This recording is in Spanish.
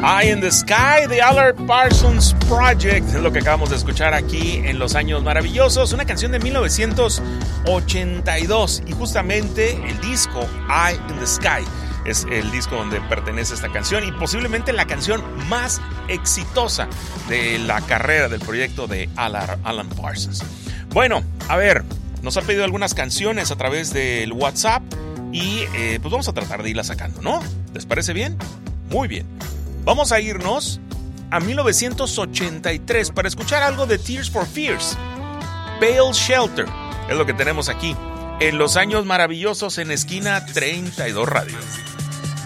Eye in the Sky, The Alan Parsons Project, es lo que acabamos de escuchar aquí en Los Años Maravillosos, una canción de 1982 y justamente el disco Eye in the Sky es el disco donde pertenece esta canción y posiblemente la canción más exitosa de la carrera del proyecto de Alan Parsons. Bueno, a ver, nos han pedido algunas canciones a través del WhatsApp y pues vamos a tratar de irlas sacando, ¿no? ¿Les parece bien? Muy bien. Vamos a irnos a 1983 para escuchar algo de Tears for Fears. Pale Shelter es lo que tenemos aquí en Los Años Maravillosos en Esquina 32 Radio.